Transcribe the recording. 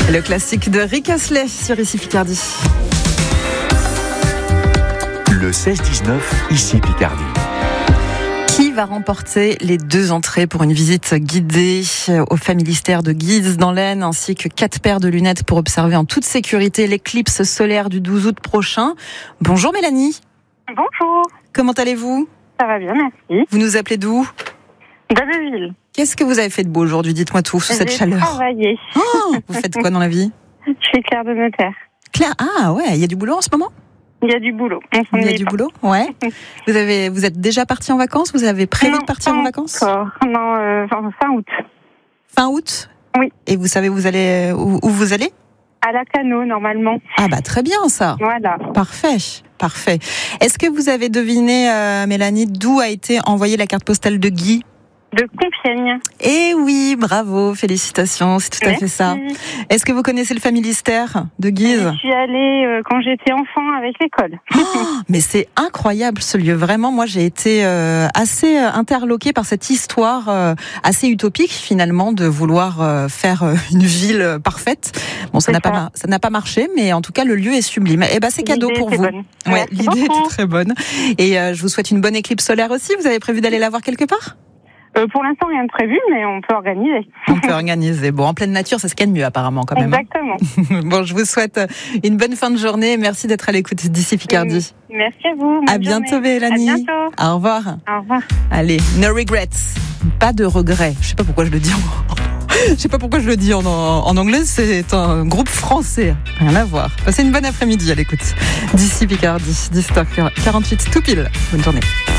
Le classique de Rick Astley sur Ici Picardie. Le 16-19, Ici Picardie. Qui va remporter les 2 entrées pour une visite guidée au Familistère de Guise dans l'Aisne, ainsi que 4 paires de lunettes pour observer en toute sécurité l'éclipse solaire du 12 août prochain. Bonjour Mélanie. Bonjour. Comment allez-vous ? Ça va bien, merci. Vous nous appelez d'où ? d'Abbeville. Qu'est-ce que vous avez fait de beau aujourd'hui ? Dites-moi tout, sous cette chaleur. J'ai travaillé. Oh, vous faites quoi dans la vie ? Je suis clerc de notaire. Claire, ah ouais, il y a du boulot en ce moment ? Il y a du boulot. Il y a du boulot, ouais. Vous êtes déjà parti en vacances ? Vous avez prévu de partir en vacances ? Non, fin août. Fin août ? Oui. Et vous savez où vous allez ? À la Cano, normalement. Ah bah très bien ça. Voilà. Parfait. Est-ce que vous avez deviné, Mélanie, d'où a été envoyée la carte postale de Guy ? De Compiègne. Eh oui, bravo, félicitations, c'est tout à fait ça. Est-ce que vous connaissez le Familistère de Guise ? Je suis allée quand j'étais enfant avec l'école. Oh, mais c'est incroyable ce lieu, vraiment. Moi, j'ai été assez interloquée par cette histoire assez utopique finalement de vouloir faire une ville parfaite. Bon, ça n'a pas marché, mais en tout cas, le lieu est sublime. Eh ben, c'est cadeau pour vous. Bonne. Ouais, l'idée était très bonne. Et je vous souhaite une bonne éclipse solaire aussi. Vous avez prévu d'aller la voir quelque part ? Pour l'instant, rien de prévu, mais on peut organiser. On peut organiser. Bon, en pleine nature, c'est ce qu'il y a de mieux apparemment quand même. Exactement. Bon, je vous souhaite une bonne fin de journée. Merci d'être à l'écoute d'Ici Picardie. Merci à vous. À bientôt, Mélanie. À bientôt. Au revoir. Au revoir. Allez, no regrets. Pas de regrets. Je sais pas pourquoi je le dis en anglais. C'est un groupe français. Rien à voir. Passez une bonne après-midi à l'écoute d'Ici Picardie. 10h48 tout pile. Bonne journée.